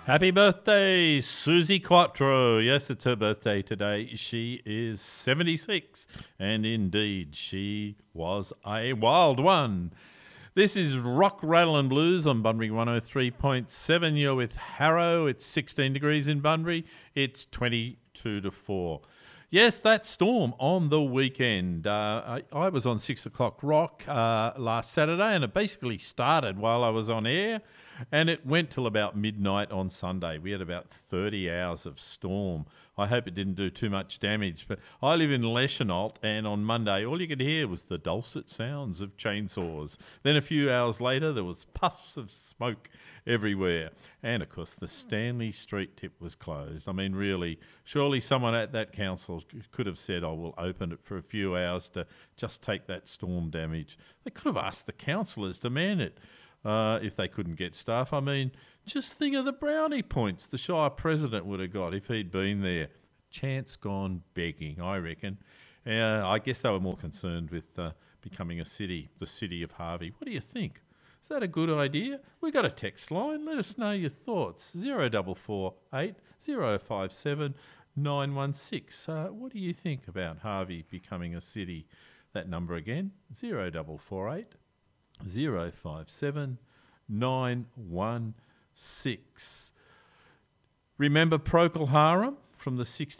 Happy birthday, Susie Quattro. Yes, it's her birthday today. She is 76, and indeed, she was a wild one. This is Rock, Rattle and Blues on Bunbury 103.7. You're with Harrow. It's 16 degrees in Bunbury. It's 22 to 4. Yes, that storm on the weekend. I was on 6 o'clock Rock last Saturday, and it basically started while I was on air, and it went till about midnight on Sunday. We had about 30 hours of storm. I hope it didn't do too much damage, but I live in Leschenault, and on Monday all you could hear was the dulcet sounds of chainsaws. Then a few hours later there was puffs of smoke everywhere, and of course the Stanley Street tip was closed. I mean, really, surely someone at that council could have said, "I will open it for a few hours to just take that storm damage." They could have asked the councillors to man it if they couldn't get staff. I mean, just think of the brownie points the Shire President would have got if he'd been there. Chance gone begging, I reckon. I guess they were more concerned with becoming a city, the city of Harvey. What do you think? Is that a good idea? We've got a text line. Let us know your thoughts. 0448 057 916. What do you think about Harvey becoming a city? That number again, 0448 057 916. Remember Procol Harum from the